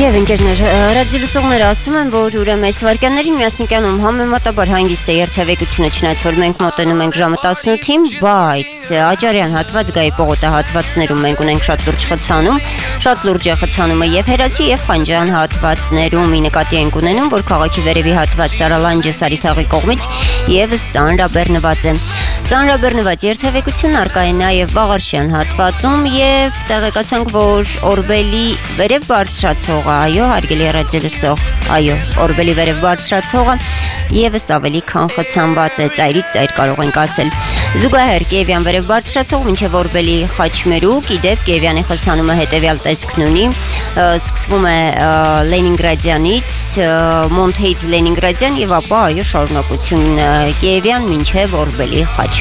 Եվ ընկերներ, ռադիոլսողները ասում են, որ ուրեմն այս վարքյաններին միասնիկանում համեմատաբար հանգիստ է երթևեկությունը, չնայած որ մենք մոտենում ենք ժամը 18-ին, բայց Աջարյան հատված, Գայի պողոտահատվածներում մենք ունենք շատ լուրջ խցանում, շատ լուրջ է խցանումը եւ Հերացի եւ Խանջյան հատվածներում նկատի ենք ունենում, որ քաղաքի վերևի հատված Սարալանջը Սարիթաղի կողմից եւս ծանրաբեռնված է։ Ծանրաբեռնված երթևեկություն արկա է նաեւ Վաղարշյան հատվածում եւ տեղեկացանք, որ Օրբելի վերև բարձրացող այո, հարգելի ռադիոլսող, այո, Օրբելի վերև բարձրացողը եւս ավելի քան խցանված է, ծայրից ծայր կարող ենք ասել։ Զուգահեռ Կիևյան վերև բարձրացող մինչև Օրբելի Խաչմերուկ, իդեպ Կիևյանի խցանումը հետևյալ տեսքն ունի, սկսվում է Լենինգրադյանից, Մոնթեյց Լենինգրադյան եւ ապա այո շարունակություն Կիևյան մինչև Օրբելի Խաչմերուկ։